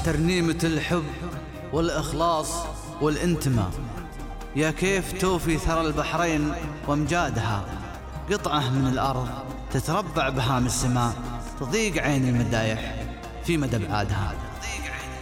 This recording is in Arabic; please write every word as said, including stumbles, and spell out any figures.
ترنيمة الحب والإخلاص والانتماء. يا كيف توفي ثرى البحرين وامجادها، قطعة من الأرض تتربع بهام السماء، تضيق عين المدايح في مدى ابعادها.